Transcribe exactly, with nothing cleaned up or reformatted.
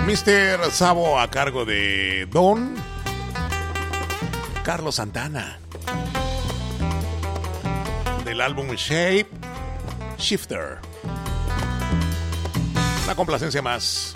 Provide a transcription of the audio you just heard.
mister Sabo a cargo de Don Carlos Santana. Del álbum Shape Shifter. Una complacencia más.